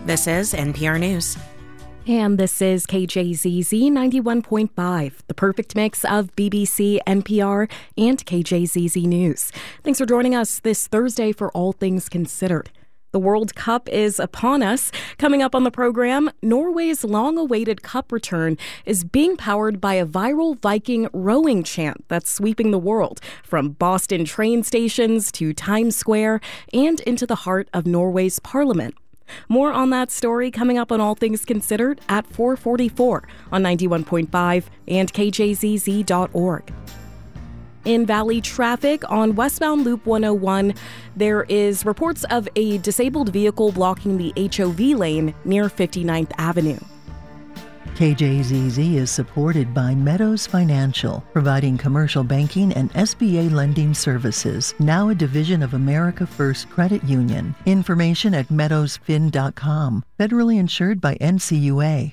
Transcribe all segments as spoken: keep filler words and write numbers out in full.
This is N P R News. And this is K J Z Z ninety-one point five, the perfect mix of B B C, N P R, and K J Z Z News. Thanks for joining us this Thursday for All Things Considered. The World Cup is upon us. Coming up on the program, Norway's long-awaited cup return is being powered by a viral Viking rowing chant that's sweeping the world, from Boston train stations to Times Square and into the heart of Norway's parliament. More on that story coming up on All Things Considered at four forty-four on ninety-one point five and K J Z Z dot org. In Valley traffic on westbound Loop one oh one, there is reports of a disabled vehicle blocking the H O V lane near fifty-ninth Avenue. K J Z Z is supported by Meadows Financial, providing commercial banking and S B A lending services, now a division of America First Credit Union. Information at meadows fin dot com, federally insured by N C U A.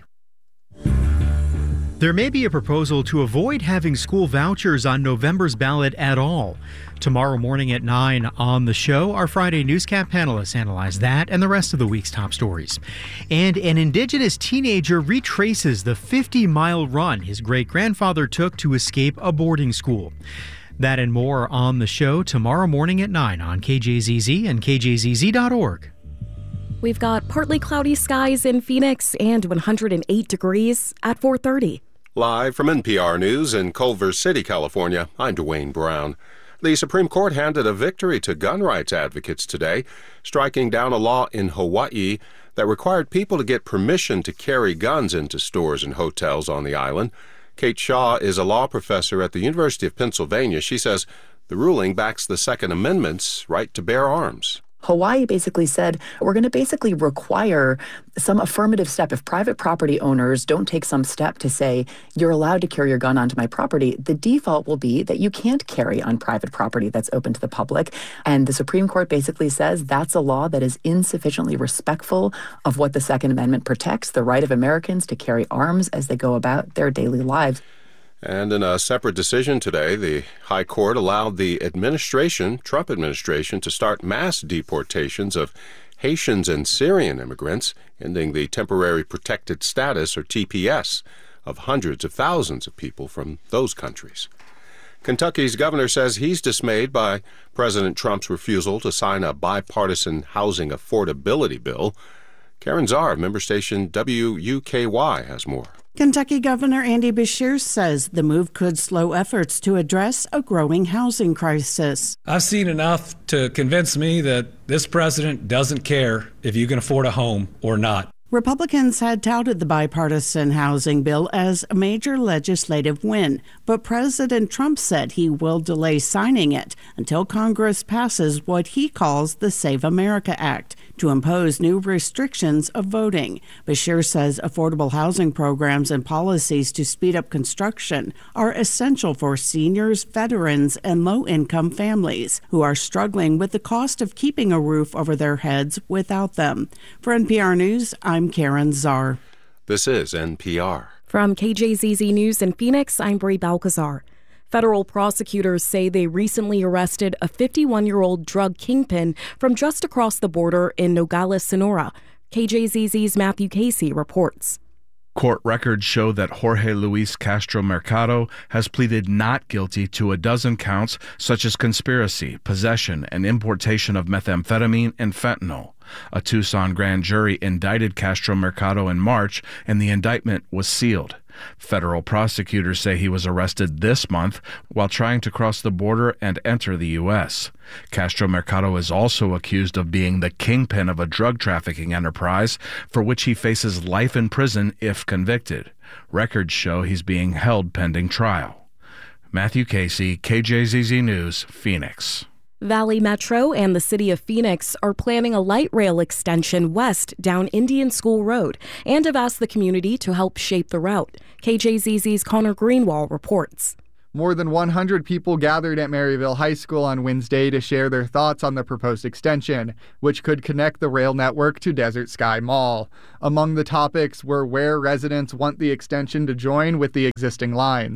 There may be a proposal to avoid having school vouchers on November's ballot at all. Tomorrow morning at nine on the show, our Friday Newscap panelists analyze that and the rest of the week's top stories. And an Indigenous teenager retraces the fifty-mile run his great-grandfather took to escape a boarding school. That and more on the show tomorrow morning at nine on K J Z Z and K J Z Z dot org. We've got partly cloudy skies in Phoenix and one hundred eight degrees at four thirty. Live from N P R News in Culver City, California, I'm Dwayne Brown. The Supreme Court handed a victory to gun rights advocates today, striking down a law in Hawaii that required people to get permission to carry guns into stores and hotels on the island. Kate Shaw is a law professor at the University of Pennsylvania. She says the ruling backs the Second Amendment's right to bear arms. Hawaii basically said, we're going to basically require some affirmative step. If private property owners don't take some step to say, you're allowed to carry your gun onto my property, the default will be that you can't carry on private property that's open to the public. And the Supreme Court basically says that's a law that is insufficiently respectful of what the Second Amendment protects, the right of Americans to carry arms as they go about their daily lives. And in a separate decision today, the High Court allowed the administration, Trump administration, to start mass deportations of Haitians and Syrian immigrants, ending the Temporary Protected Status, or T P S, of hundreds of thousands of people from those countries. Kentucky's governor says he's dismayed by President Trump's refusal to sign a bipartisan housing affordability bill. Karen Czar of member station W U K Y has more. Kentucky Governor Andy Beshear says the move could slow efforts to address a growing housing crisis. I've seen enough to convince me that this president doesn't care if you can afford a home or not. Republicans had touted the bipartisan housing bill as a major legislative win, but President Trump said he will delay signing it until Congress passes what he calls the Save America Act to impose new restrictions of voting. Beshear says affordable housing programs and policies to speed up construction are essential for seniors, veterans, and low-income families who are struggling with the cost of keeping a roof over their heads without them. For N P R News, I'm Karen Czar. This is N P R. From K J Z Z News in Phoenix, I'm Brie Balcazar. Federal prosecutors say they recently arrested a fifty-one-year-old drug kingpin from just across the border in Nogales, Sonora. K J Z Z's Matthew Casey reports. Court records show that Jorge Luis Castro Mercado has pleaded not guilty to a dozen counts such as conspiracy, possession, and importation of methamphetamine and fentanyl. A Tucson grand jury indicted Castro Mercado in March, and the indictment was sealed. Federal prosecutors say he was arrested this month while trying to cross the border and enter the U S. Castro Mercado is also accused of being the kingpin of a drug trafficking enterprise for which he faces life in prison if convicted. Records show he's being held pending trial. Matthew Casey, K J Z Z News, Phoenix. Valley Metro and the city of Phoenix are planning a light rail extension west down Indian School Road and have asked the community to help shape the route. K J Z Z's Connor Greenwald reports. More than one hundred people gathered at Maryville High School on Wednesday to share their thoughts on the proposed extension, which could connect the rail network to Desert Sky Mall. Among the topics were where residents want the extension to join with the existing lines.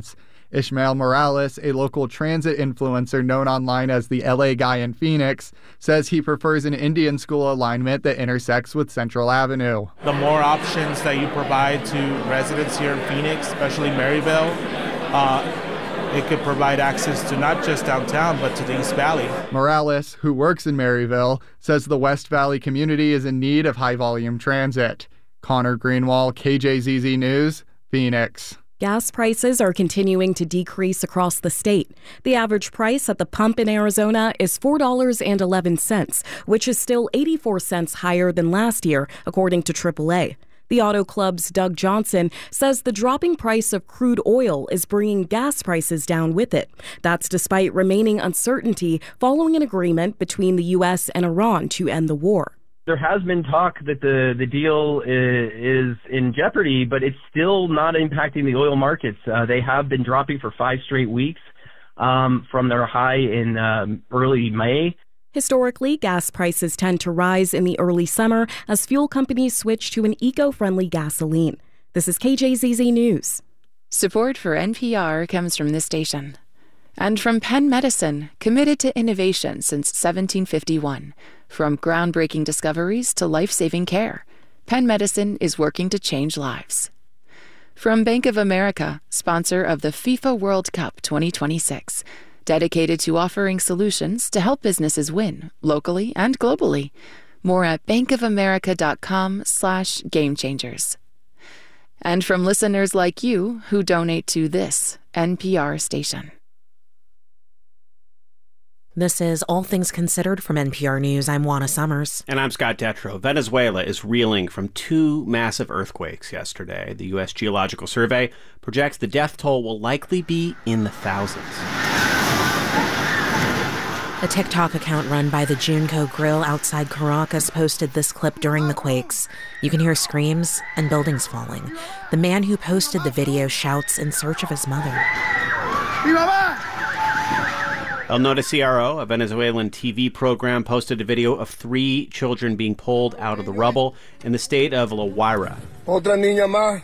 Ishmael Morales, a local transit influencer known online as the L A Guy in Phoenix, says he prefers an Indian school alignment that intersects with Central Avenue. The more options that you provide to residents here in Phoenix, especially Maryville, uh, it could provide access to not just downtown, but to the East Valley. Morales, who works in Maryville, says the West Valley community is in need of high-volume transit. Connor Greenwald, K J Z Z News, Phoenix. Gas prices are continuing to decrease across the state. The average price at the pump in Arizona is four dollars and eleven cents, which is still eighty-four cents higher than last year, according to triple A. The Auto Club's Doug Johnson says the dropping price of crude oil is bringing gas prices down with it. That's despite remaining uncertainty following an agreement between the U S and Iran to end the war. There has been talk that the, the deal is, is in jeopardy, but it's still not impacting the oil markets. Uh, they have been dropping for five straight weeks um, from their high in um, early May. Historically, gas prices tend to rise in the early summer as fuel companies switch to an eco-friendly gasoline. This is K J Z Z News. Support for N P R comes from this station. And from Penn Medicine, committed to innovation since seventeen fifty-one. From groundbreaking discoveries to life-saving care, Penn Medicine is working to change lives. From Bank of America, sponsor of the FIFA World Cup twenty twenty-six. Dedicated to offering solutions to help businesses win, locally and globally. More at bankofamerica.com slash game changers. And from listeners like you who donate to this N P R station. This is All Things Considered from N P R News. I'm Juana Summers. And I'm Scott Detrow. Venezuela is reeling from two massive earthquakes yesterday. The U S Geological Survey projects the death toll will likely be in the thousands. A TikTok account run by the Junco Grill outside Caracas posted this clip during the quakes. You can hear screams and buildings falling. The man who posted the video shouts in search of his mother. El Noticiero, a Venezuelan T V program, posted a video of three children being pulled out of the rubble in the state of La Guaira. Otra niña más.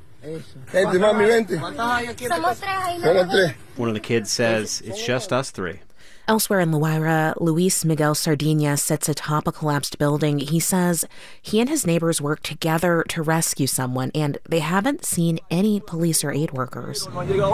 One of the kids says, "It's just us three." Elsewhere in La Guaira, Luis Miguel Sardina sits atop a collapsed building. He says he and his neighbors worked together to rescue someone, and they haven't seen any police or aid workers.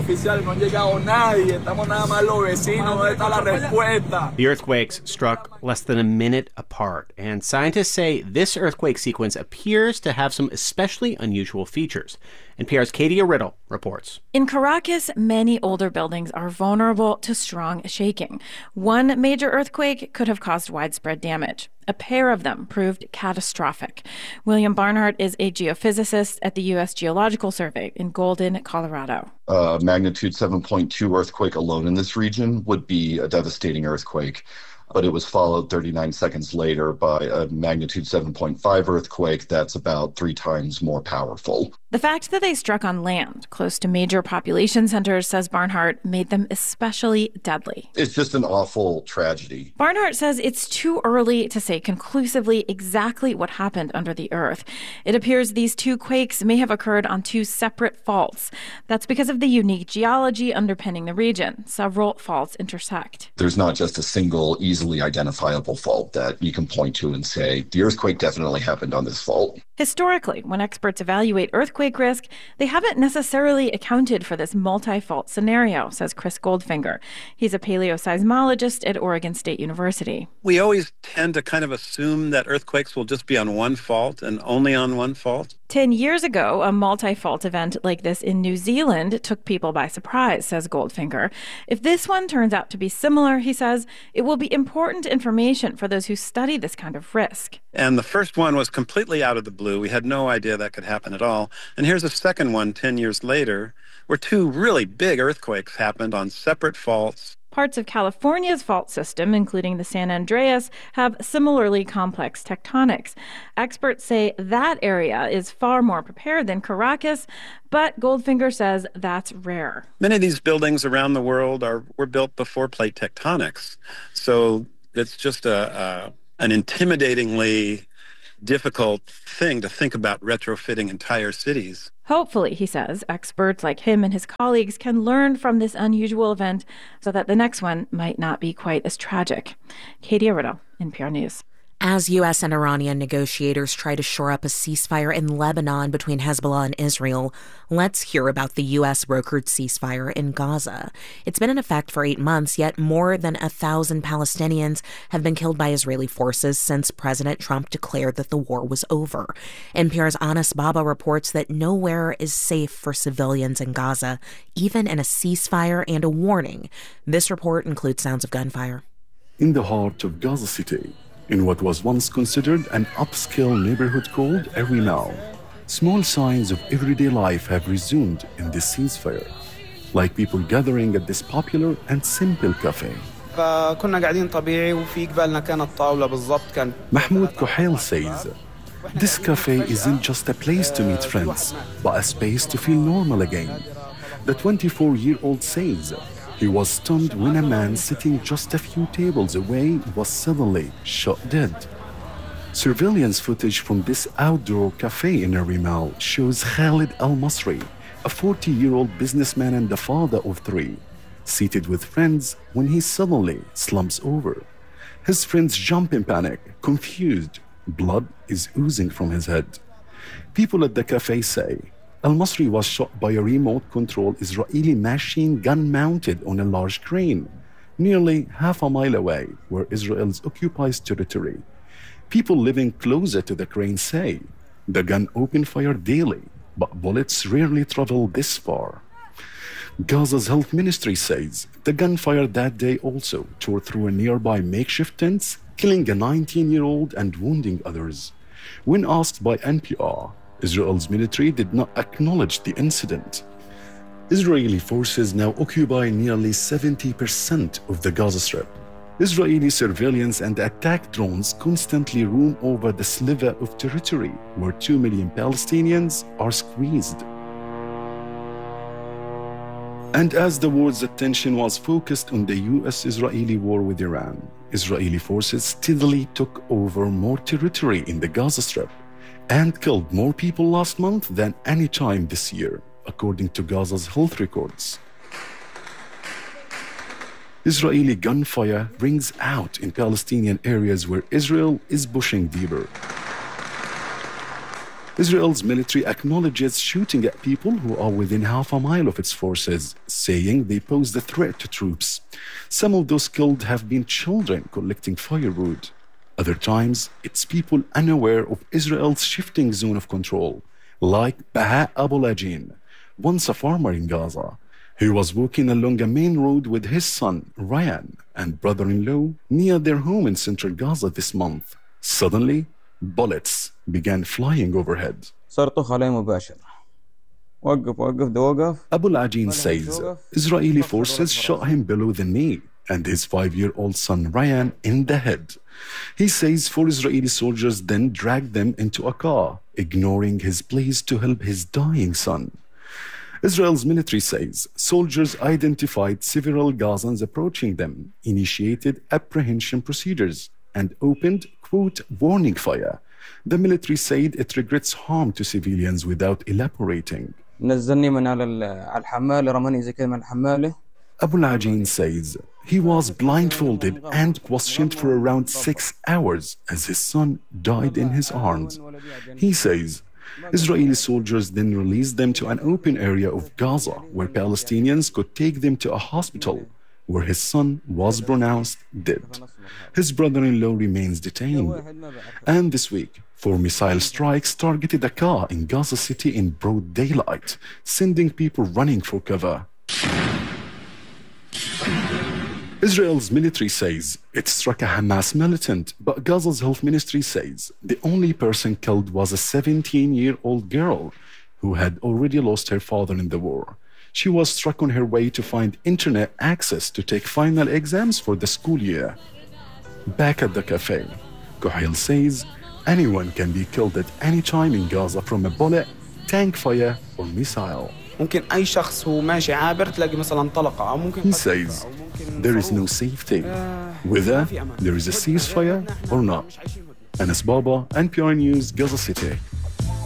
The earthquakes struck less than a minute apart, and scientists say this earthquake sequence appears to have some especially unusual features. N P R's Katie Riddle reports. In Caracas, many older buildings are vulnerable to strong shaking. One major earthquake could have caused widespread damage. A pair of them proved catastrophic. William Barnhart is a geophysicist at the U S Geological Survey in Golden, Colorado. A magnitude seven point two earthquake alone in this region would be a devastating earthquake. But it was followed thirty-nine seconds later by a magnitude seven point five earthquake that's about three times more powerful. The fact that they struck on land, close to major population centers, says Barnhart, made them especially deadly. It's just an awful tragedy. Barnhart says it's too early to say conclusively exactly what happened under the earth. It appears these two quakes may have occurred on two separate faults. That's because of the unique geology underpinning the region. Several faults intersect. There's not just a single easily identifiable fault that you can point to and say, the earthquake definitely happened on this fault. Historically, when experts evaluate earthquake risk, they haven't necessarily accounted for this multi-fault scenario, says Chris Goldfinger. He's a paleoseismologist at Oregon State University. We always tend to kind of assume that earthquakes will just be on one fault and only on one fault. Ten years ago, a multi-fault event like this in New Zealand took people by surprise, says Goldfinger. If this one turns out to be similar, he says, it will be important information for those who study this kind of risk. And the first one was completely out of the blue. We had no idea that could happen at all. And here's a second one ten years later, where two really big earthquakes happened on separate faults. Parts of California's fault system, including the San Andreas, have similarly complex tectonics. Experts say that area is far more prepared than Caracas, but Goldfinger says that's rare. Many of these buildings around the world are were built before plate tectonics. So it's just a, a an intimidatingly difficult thing to think about retrofitting entire cities. Hopefully, he says, experts like him and his colleagues can learn from this unusual event so that the next one might not be quite as tragic. Katie Riddle, N P R News. As U S and Iranian negotiators try to shore up a ceasefire in Lebanon between Hezbollah and Israel, let's hear about the U S-brokered ceasefire in Gaza. It's been in effect for eight months, yet more than a thousand Palestinians have been killed by Israeli forces since President Trump declared that the war was over. N P R's Anas Baba reports that nowhere is safe for civilians in Gaza, even in a ceasefire and a warning. This report includes sounds of gunfire. In the heart of Gaza City, in what was once considered an upscale neighborhood called Arimel, small signs of everyday life have resumed in this ceasefire, like people gathering at this popular and simple cafe. Mahmoud Kuhail says, this cafe isn't just a place to meet friends, but a space to feel normal again. The twenty-four-year-old says, he was stunned when a man sitting just a few tables away was suddenly shot dead. Surveillance footage from this outdoor cafe in Arimel shows Khalid Al-Masri, a forty-year-old businessman and the father of three, seated with friends when he suddenly slumps over. His friends jump in panic, confused. Blood is oozing from his head. People at the cafe say, Al-Masri was shot by a remote-controlled Israeli machine gun mounted on a large crane, nearly half a mile away, where Israel occupies territory. People living closer to the crane say the gun opened fire daily, but bullets rarely travel this far. Gaza's health ministry says the gunfire that day also tore through a nearby makeshift tent, killing a nineteen-year-old and wounding others. When asked by N P R, Israel's military did not acknowledge the incident. Israeli forces now occupy nearly seventy percent of the Gaza Strip. Israeli surveillance and attack drones constantly roam over the sliver of territory where two million Palestinians are squeezed. And as the world's attention was focused on the U S-Israeli war with Iran, Israeli forces steadily took over more territory in the Gaza Strip and killed more people last month than any time this year, according to Gaza's health records. Israeli gunfire rings out in Palestinian areas where Israel is pushing deeper. Israel's military acknowledges shooting at people who are within half a mile of its forces, saying they pose a threat to troops. Some of those killed have been children collecting firewood. Other times, it's people unaware of Israel's shifting zone of control, like Baha Abulajin, once a farmer in Gaza. He was walking along a main road with his son, Ryan, and brother-in-law near their home in central Gaza this month. Suddenly, bullets began flying overhead. Abulajin says Israeli forces shot him below the knee and his five-year-old son Ryan in the head. He says four Israeli soldiers then dragged them into a car, ignoring his pleas to help his dying son. Israel's military says soldiers identified several Gazans approaching them, initiated apprehension procedures, and opened, quote, warning fire. The military said it regrets harm to civilians without elaborating. Abulajin says he was blindfolded and questioned for around six hours as his son died in his arms. He says Israeli soldiers then released them to an open area of Gaza where Palestinians could take them to a hospital where his son was pronounced dead. His brother-in-law remains detained. And this week, four missile strikes targeted a car in Gaza City in broad daylight, sending people running for cover. Israel's military says it struck a Hamas militant, but Gaza's health ministry says the only person killed was a seventeen-year-old girl who had already lost her father in the war. She was struck on her way to find internet access to take final exams for the school year. Back at the cafe, Kuhail says anyone can be killed at any time in Gaza from a bullet, tank fire, or missile. He says there is no safety, whether there is a ceasefire or not. Anas Baba, N P R News, Gaza City.